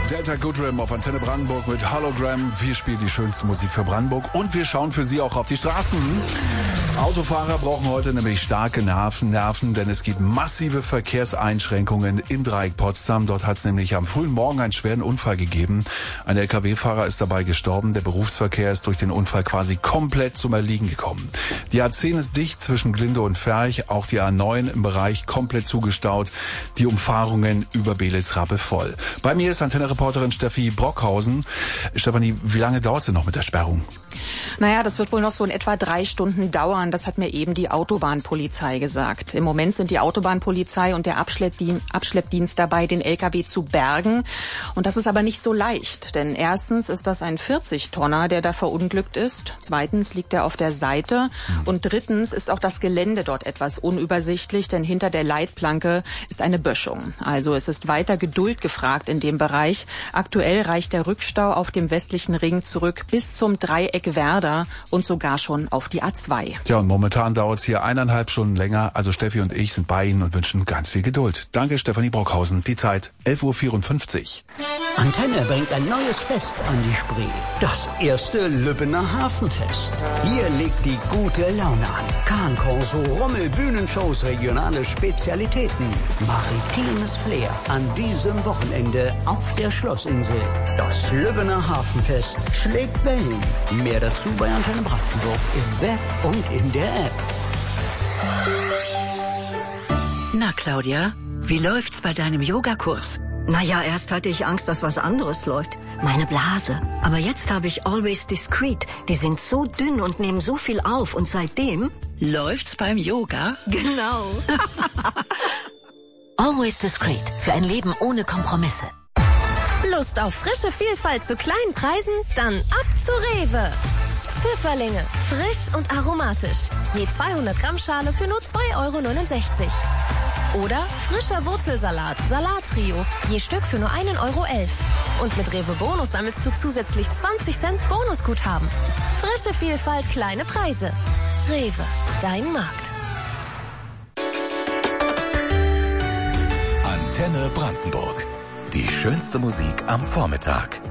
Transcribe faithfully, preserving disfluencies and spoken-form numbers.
Delta Goodrem auf Antenne Brandenburg mit Hologram. Wir spielen die schönste Musik für Brandenburg und wir schauen für Sie auch auf die Straßen. Autofahrer brauchen heute nämlich starke Nerven, Nerven, denn es gibt massive Verkehrseinschränkungen im Dreieck Potsdam. Dort hat es nämlich am frühen Morgen einen schweren Unfall gegeben. Ein L K W-Fahrer ist dabei gestorben. Der Berufsverkehr ist durch den Unfall quasi komplett zum Erliegen gekommen. Die A zehn ist dicht zwischen Glinde und Ferch, auch die A neun im Bereich komplett zugestaut. Die Umfahrungen über Belitz-Rappe voll. Bei mir ist Antenne-Reporterin Steffi Brockhausen. Stefanie, wie lange dauert es denn noch mit der Sperrung? Naja, das wird wohl noch so in etwa drei Stunden dauern. Das hat mir eben die Autobahnpolizei gesagt. Im Moment sind die Autobahnpolizei und der Abschleppdien- Abschleppdienst dabei, den L K W zu bergen. Und das ist aber nicht so leicht. Denn erstens ist das ein vierzig-Tonner, der da verunglückt ist. Zweitens liegt er auf der Seite. Und drittens ist auch das Gelände dort etwas unübersichtlich, denn hinter der Leitplanke ist eine Böschung. Also es ist weiter Geduld gefragt in dem Bereich. Aktuell reicht der Rückstau auf dem westlichen Ring zurück bis zum Dreieck Werder und sogar schon auf die A zwei. Tja, und momentan dauert es hier eineinhalb Stunden länger. Also Steffi und ich sind bei Ihnen und wünschen ganz viel Geduld. Danke, Stefanie Brockhausen. Die Zeit elf Uhr vierundfünfzig. Antenne bringt ein neues Fest an die Spree. Das erste Lübbener Hafenfest. Hier legt die gute Laune an. Kahn-Korso, Rummel, Bühnenshows, regionale Spezialitäten. Maritimes Flair an diesem Wochenende auf der Schlossinsel. Das Lübbener Hafenfest schlägt Wellen. Mehr dazu bei Antenne Brandenburg im Web und in der App. Na, Claudia, wie läuft's bei deinem Yogakurs? Naja, erst hatte ich Angst, dass was anderes läuft. Meine Blase. Aber jetzt habe ich Always Discreet. Die sind so dünn und nehmen so viel auf. Und seitdem... Läuft's beim Yoga? Genau. Always Discreet. Für ein Leben ohne Kompromisse. Lust auf frische Vielfalt zu kleinen Preisen? Dann ab zu Rewe. Pfifferlinge, frisch und aromatisch. Je zweihundert Gramm Schale für nur zwei Euro neunundsechzig. Oder frischer Wurzelsalat, Salattrio, je Stück für nur einen Euro elf. Und mit Rewe Bonus sammelst du zusätzlich zwanzig Cent Bonusguthaben. Frische Vielfalt, kleine Preise. Rewe, dein Markt. Antenne Brandenburg. Die schönste Musik am Vormittag.